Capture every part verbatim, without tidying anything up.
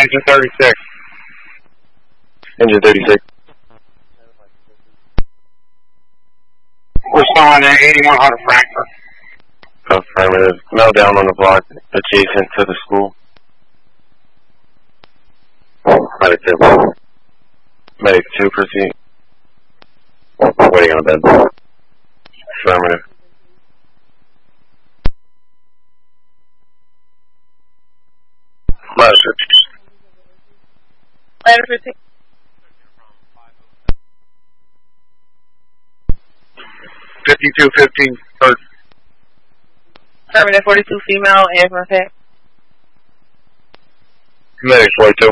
Engine thirty-six. Engine thirty-six. We're showing at eighty-one hundred Frankfurt. Affirmative. Meltdown on the block adjacent to the school. Medic two. Medic two, proceed. Waiting on the bed. Affirmative. Ladder fifteen. Ladder fifteen. fifty-two fifteen, first. Affirmative, forty-two female, and contact. Medic forty-two.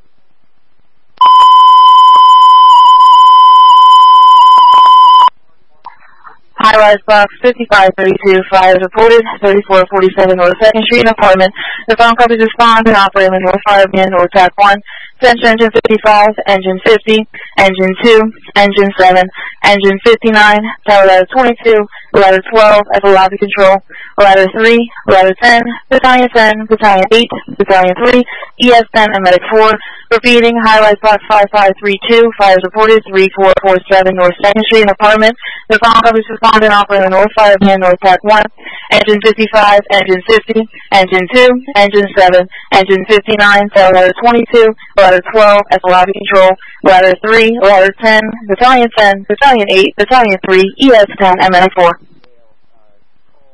High-rise box fifty-five thirty-two, fires reported, thirty-four forty-seven North second Street, apartment. The phone companies respond and operate on North Fire Man, North Track one. Center engine fifty-five, engine fifty, engine two, engine seven, engine fifty-nine, tower ladder twenty-two, ladder twelve, at the lobby control, ladder three, ladder ten, battalion ten, battalion eight, battalion three, E S ten, and medic four. Repeating, high-rise box five five three two, fires reported, three four four seven North second Street, apartment. The phone companies respond and operate on North Fire Man, North Track one. Engine fifty-five, engine fifty, engine two, engine seven, engine fifty-nine, tower ladder twenty-two, ladder twelve, at the lobby control, ladder three, ladder ten, battalion ten, battalion eight, battalion three, E S ten, and medic four.